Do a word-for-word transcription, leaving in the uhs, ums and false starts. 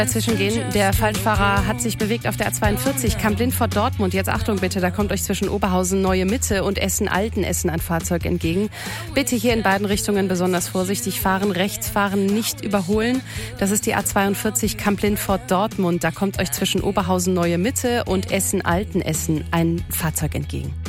Dazwischen gehen. Der Falschfahrer hat sich bewegt auf der A zweiundvierzig, Kamp-Lindfort Dortmund. Jetzt Achtung bitte, da kommt euch zwischen Oberhausen Neue Mitte und Essen-Altenessen ein Fahrzeug entgegen. Bitte hier in beiden Richtungen besonders vorsichtig fahren, rechts fahren, nicht überholen. Das ist die A zweiundvierzig, Kamp-Lindfort Dortmund. Da kommt euch zwischen Oberhausen Neue Mitte und Essen-Altenessen ein Fahrzeug entgegen.